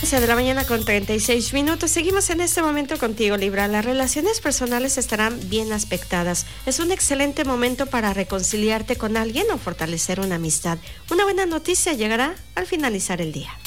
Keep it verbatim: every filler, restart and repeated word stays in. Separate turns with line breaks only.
De la mañana con treinta y seis minutos. Seguimos en este momento contigo, Libra. Las relaciones personales estarán bien aspectadas. Es un excelente momento para reconciliarte con alguien o fortalecer una amistad. Una buena noticia llegará al finalizar el día.